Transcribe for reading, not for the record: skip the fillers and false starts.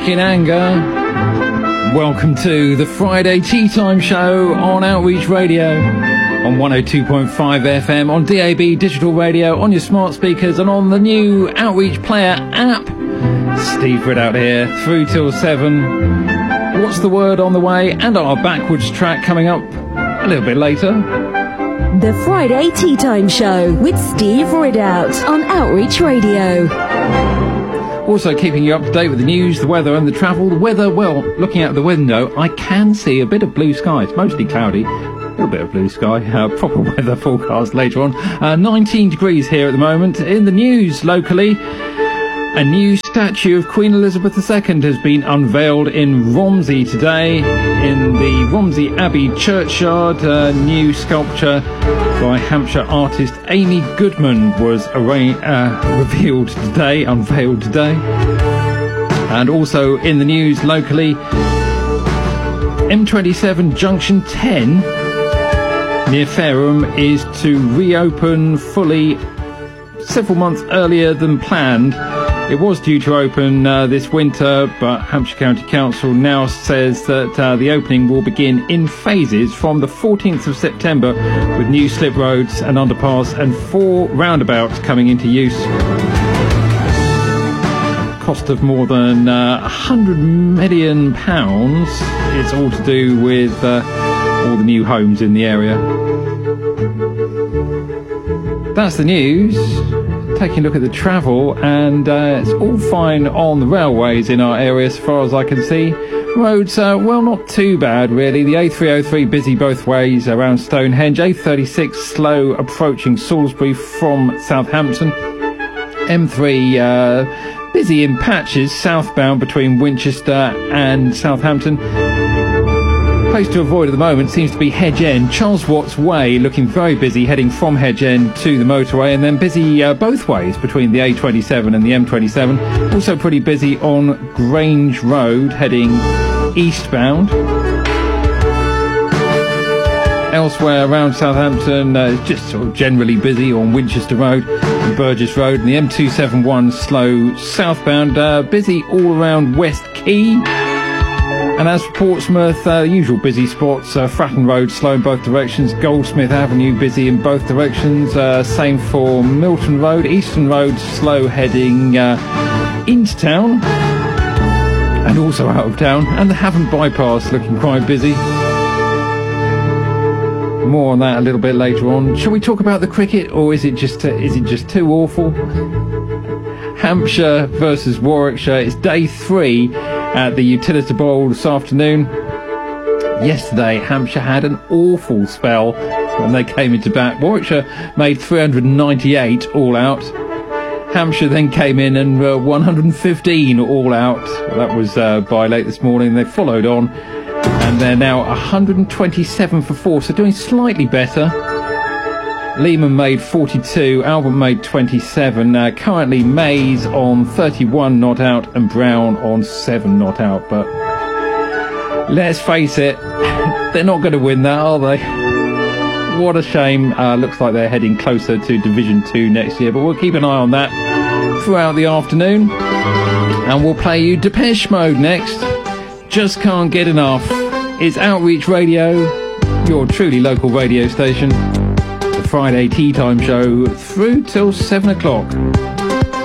In anger. Welcome to the Friday Tea Time Show on Outreach Radio on 102.5 FM, on DAB digital radio, on your smart speakers and on the new Outreach Player app. Steve Ridout here, through till 7. What's the word on the way? And our backwards track coming up a little bit later. The Friday Tea Time Show with Steve Ridout on Outreach Radio. Also keeping you up to date with the news, the weather and the travel. The weather, well, looking out the window, I can see a bit of blue sky. It's mostly cloudy. A little bit of blue sky. Proper weather forecast later on. 19 degrees here at the moment. In the news locally, a new statue of Queen Elizabeth II has been unveiled in Romsey today. In the Romsey Abbey churchyard, a new sculpture by Hampshire artist Amy Goodman was unveiled today. And also in the news locally, M27 Junction 10 near Fareham is to reopen fully several months earlier than planned. It was due to open this winter, but Hampshire County Council now says that the opening will begin in phases from the 14th of September, with new slip roads and underpass and 4 roundabouts coming into use. Cost of more than £100 million. It's all to do with all the new homes in the area. That's the news. Taking a look at the travel, and it's all fine on the railways in our area as far as I can see. Roads, well, not too bad really. The A303 busy both ways around Stonehenge. A36 slow approaching Salisbury from Southampton. M3 busy in patches southbound between Winchester and Southampton. Place to avoid at the moment seems to be Hedge End. Charles Watts Way looking very busy heading from Hedge End to the motorway, and then busy both ways between the A27 and the M27. Also pretty busy on Grange Road heading eastbound. Elsewhere around Southampton, it's just sort of generally busy on Winchester Road and Burgess Road, and the M271 slow southbound, busy all around West Quay. And as for Portsmouth, usual busy spots, Fratton Road slow in both directions, Goldsmith Avenue busy in both directions, same for Milton Road, Eastern Road slow heading into town and also out of town, and the Havant Bypass looking quite busy. More on that a little bit later on. Shall we talk about the cricket, or is it just too awful? Hampshire versus Warwickshire. It's day 3 at the Utilita Bowl this afternoon. Yesterday, Hampshire had an awful spell when they came into bat. Warwickshire made 398 all out. Hampshire then came in and 115 all out. Well, that was by late this morning. They followed on, and they're now 127 for 4, so doing slightly better. Lehman made 42, Albert made 27. Currently Mays on 31 not out and Brown on 7 not out. But let's face it, they're not going to win that, are they? What a shame. Looks like they're heading closer to Division 2 next year. But we'll keep an eye on that throughout the afternoon. And we'll play you Depeche Mode next. Just can't get enough. It's Outreach Radio, your truly local radio station. Friday Tea Time Show through till 7 o'clock.